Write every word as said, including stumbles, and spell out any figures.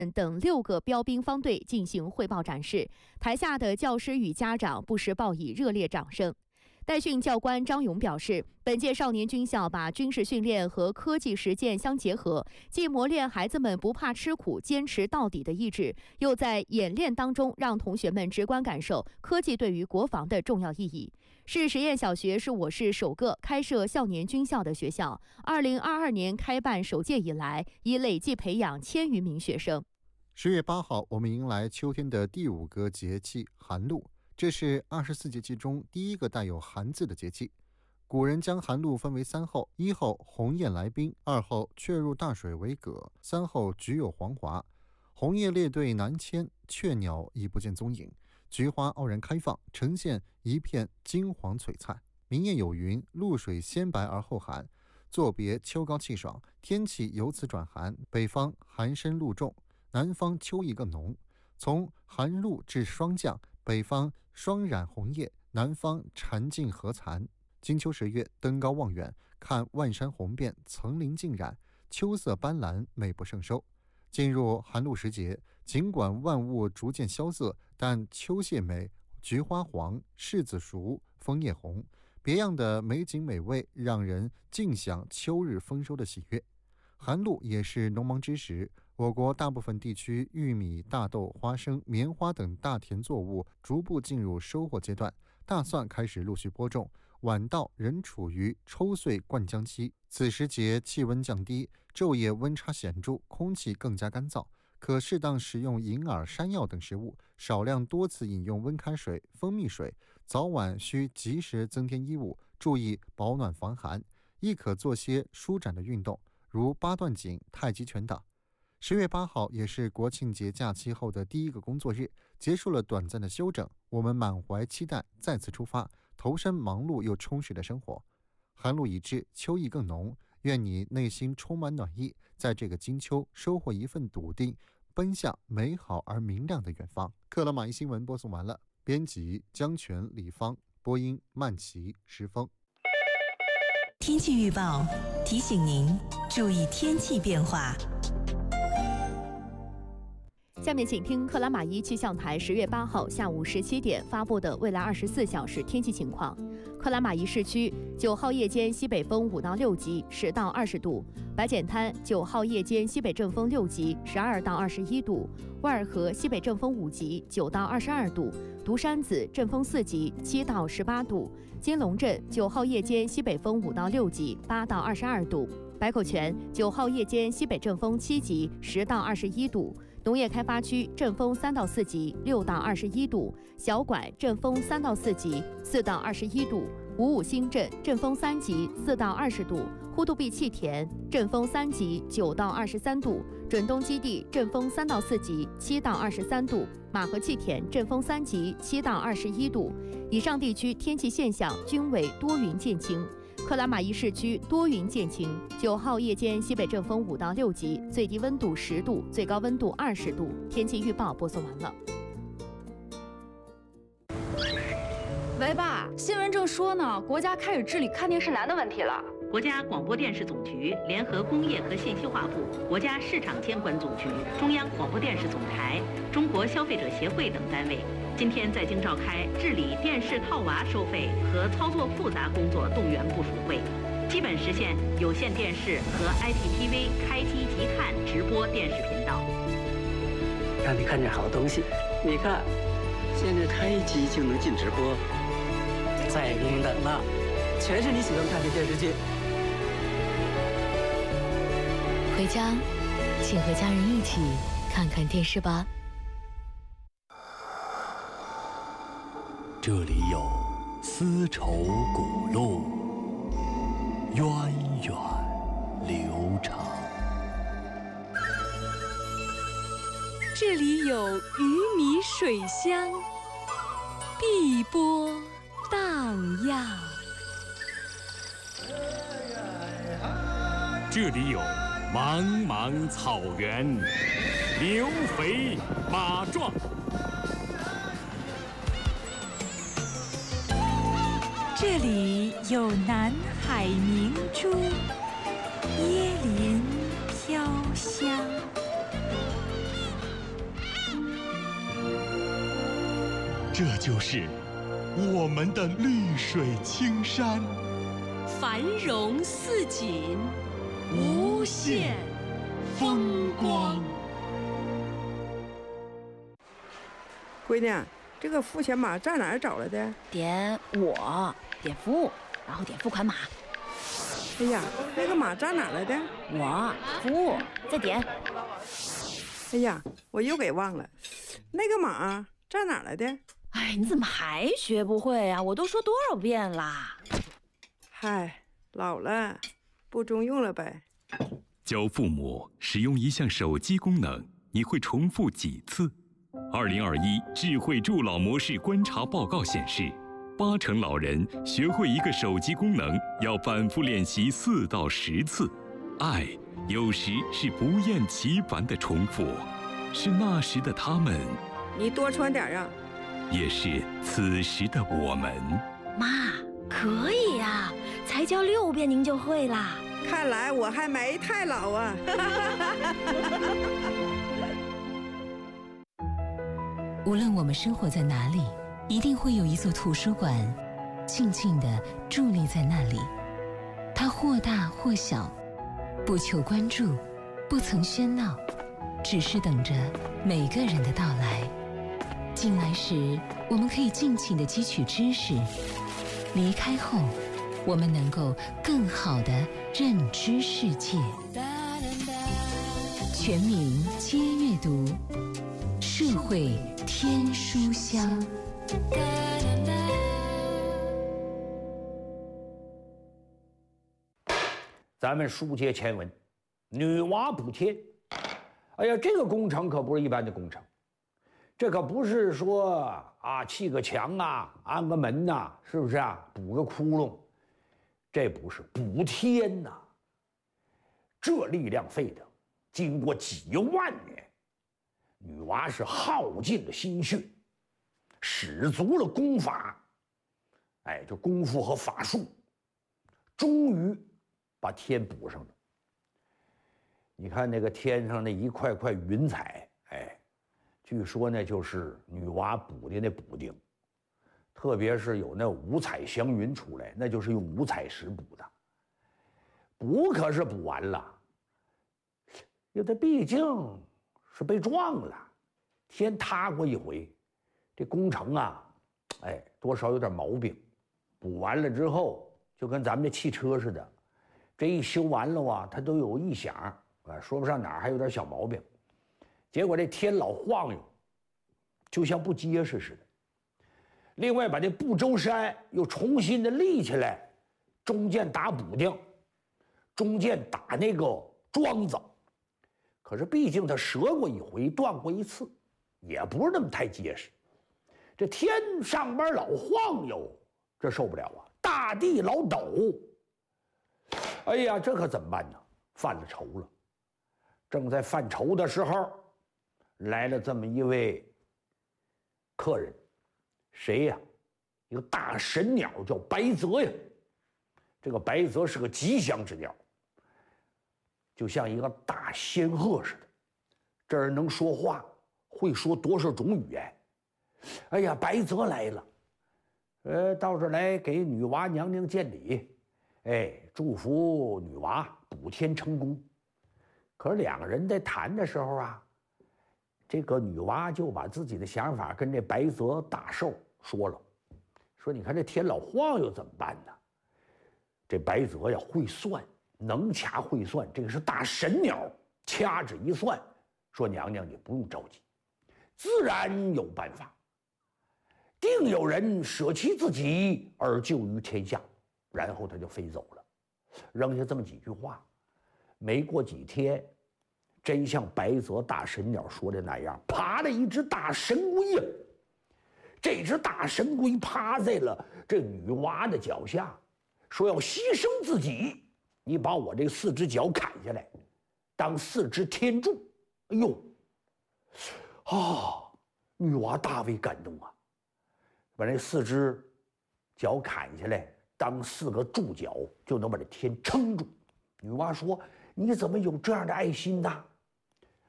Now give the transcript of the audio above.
等六个标兵方队进行汇报展示，台下的教师与家长不时报以热烈掌声。代训教官张勇表示，本届少年军校把军事训练和科技实践相结合，既磨练孩子们不怕吃苦、坚持到底的意志，又在演练当中让同学们直观感受科技对于国防的重要意义。市实验小学是我市首个开设少年军校的学校，二零二二年开办首届以来，已累计培养千余名学生。 十月八号，我们迎来秋天的第五个节气寒露。这是二十四节气中第一个带有寒字的节气。古人将寒露分为三候：一候鸿雁来宾，二候雀入大水为蛤，三候菊有黄华。红叶列队南迁，雀鸟已不见踪影，菊花傲然开放，呈现一片金黄璀璨。民谚有云：露水先白而后寒，作别秋高气爽，天气由此转寒，北方寒深露重，南方秋意更浓。从寒露至霜降，北方霜染红叶，南方蝉尽荷残。金秋十月，登高望远，看万山红遍，层林尽染，秋色斑斓，美不胜收。进入寒露时节，尽管万物逐渐萧瑟，但秋谢美，菊花黄，柿子熟，枫叶红，别样的美景美味，让人尽享秋日丰收的喜悦。寒露也是农忙之时，我国大部分地区玉米、大豆、花生、棉花等大田作物逐步进入收获阶段，大蒜开始陆续播种，晚稻仍处于抽穗灌浆期。此时节气温降低，昼夜温差显著，空气更加干燥，可适当食用银耳、山药等食物，少量多次饮用温开水、蜂蜜水，早晚需及时增添衣物，注意保暖防寒，亦可做些舒展的运动，如八段锦、太极拳等。十月八号也是国庆节假期后的第一个工作日，结束了短暂的休整，我们满怀期待再次出发，投身忙碌又充实的生活。寒露已至，秋意更浓，愿你内心充满暖意，在这个金秋收获一份笃定，奔向美好而明亮的远方。克拉玛依新闻播送完了，编辑江泉、李芳，播音曼琪、石峰。 天气预报提醒您注意天气变化。 下面请听克拉玛依气象台十月八号下午十七点发布的未来二十四小时天气情况。克拉玛依市区九号夜间西北风五到六级，十到二十度；白碱滩九号夜间西北阵风六级，十二到二十一度；万尔河西北阵风五级，九到二十二度；独山子阵风四级，七到十八度；金龙镇九号夜间西北风五到六级，八到二十二度；白口泉九号夜间西北阵风七级，十到二十一度；农业开发区阵风三到四级，六到二十一度；小管阵风三到四级，四到二十一度；五五新镇阵风三级，四到二十度；呼杜壁气田阵风三级，九到二十三度；准东基地阵风三到四级，七到二十三度；马河气田阵风三级，七到二十一度。以上地区天气现象均为多云见晴。克拉玛依市区多云见晴，九号夜间西北阵风五到六级，最低温度十度，最高温度二十度。天气预报播送完了。 喂爸，新闻正说呢，国家开始治理看电视难的问题了。 国家广播电视总局联合工业和信息化部、国家市场监管总局、中央广播电视总台、中国消费者协会等单位，今天在京召开治理电视套娃收费和操作复杂工作动员部署会，基本实现有线电视和 I P T V 开机即看直播电视频道。 让你看点好东西，你看，现在开机就能进直播，再不用等了，全是你喜欢看的电视剧。 回家，请和家人一起看看电视吧。 这里有丝绸古路，源远流长； 这里有鱼米水乡，碧波荡漾； 这里有茫茫草原，牛肥马壮； 这里有南海明珠，椰林飘香； 这就是我们的绿水青山， 繁荣似锦，无限风光。 闺女，这个付钱码在哪儿找来的？ 点我，点付，然后点付款码。 哎呀，那个码在哪儿来的？ 我付，再点。 哎呀，我又给忘了，那个码在哪儿来的？ 哎，你怎么还学不会啊？我都说多少遍啦！ 嗨，老了，不中用了呗。 教父母使用一项手机功能，你会重复几次？二零二一智慧助老模式观察报告显示，八成老人学会一个手机功能要反复练习四到十次。爱有时是不厌其烦的重复，是那时的他们， 你多穿点啊。 也是此时的我们。 妈，可以呀，才教六遍您就会啦。 看来我还没太老啊。 无论我们生活在哪里，一定会有一座图书馆，静静地伫立在那里。它或大或小，不求关注，不曾喧闹，只是等着每个人的到来。进来时，我们可以尽情地汲取知识；离开后，我们能够更好地认知世界。全民皆阅读，社会天书香。 咱们书接前文，女娲补天。哎呀，这个工程可不是一般的工程，这可不是说啊砌个墙啊，安个门呐、啊，是不是啊？补个窟窿，这不是补天呐、啊。这力量费的，经过几万年，女娲是耗尽了心血，使足了功法，哎，这功夫和法术，终于把天补上了。你看那个天上那一块块云彩，哎，据说呢就是女娲补的那补丁，特别是有那五彩祥云出来，那就是用五彩石补的。补可是补完了，因为它毕竟是被撞了，天塌过一回，这工程啊，哎，多少有点毛病。补完了之后，就跟咱们这汽车似的，这一修完了啊，它都有异响，啊，说不上哪儿还有点小毛病。结果这天老晃悠，就像不结实似的。另外把这不周山又重新的立起来，中间打补丁，中间打那个桩子。可是毕竟它折过一回，断过一次，也不是那么太结实。这天上边老晃悠，这受不了啊！大地老抖，哎呀，这可怎么办呢？犯了愁了。正在犯愁的时候，来了这么一位客人，谁呀？一个大神鸟叫白泽呀。这个白泽是个吉祥之鸟，就像一个大仙鹤似的，这人能说话，会说多少种语言。哎呀，白泽来了，呃，到这儿来给女娲娘娘见礼，哎，祝福女娲补天成功。可是两个人在谈的时候啊，这个女娲就把自己的想法跟这白泽大寿说了，说你看这天老晃悠怎么办呢？这白泽呀会算，能掐会算，这个是大神鸟，掐指一算，说娘娘你不用着急，自然有办法，定有人舍弃自己而救于天下。然后他就飞走了，扔下这么几句话。没过几天，真像白泽大神鸟说的那样，爬了一只大神龟呀。这只大神龟趴在了这女娲的脚下，说要牺牲自己，你把我这四只脚砍下来，当四只天柱。哎呦，啊，女娲大为感动啊，把那四只脚砍下来，当四个柱脚，就能把这天撑住。女娲说：“你怎么有这样的爱心呢？